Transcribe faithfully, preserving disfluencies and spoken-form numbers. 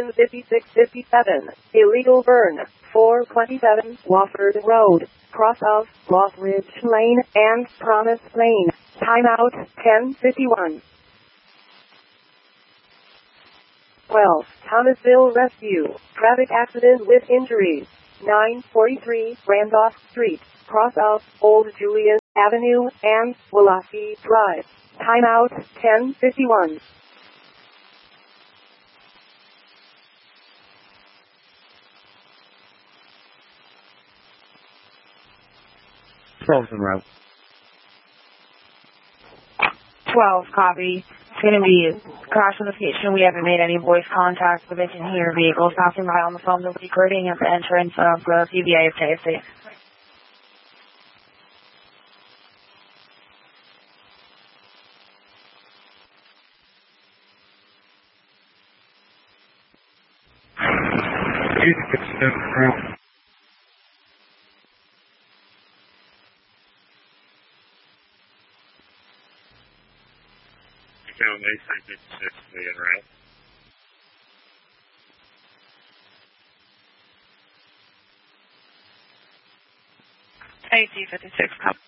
Citation fifty-six fifty-seven, illegal burn, four twenty-seven, Wofford Road, cross of Lothridge Lane and Promise Lane. Timeout, ten fifty-one. twelve, Thomasville Rescue, traffic accident with injuries. nine forty-three, Randolph Street, cross of Old Julius Avenue and Wolaski Drive. Timeout, ten fifty-one. twelve en route. twelve, copy. It's going to be crash notification. We haven't made any voice contact, but they can hear vehicles passing by on the phone. They'll be recording at the entrance of the C V A of K S C. Down eighteen fifty-six, en route. eighteen fifty-six, copy.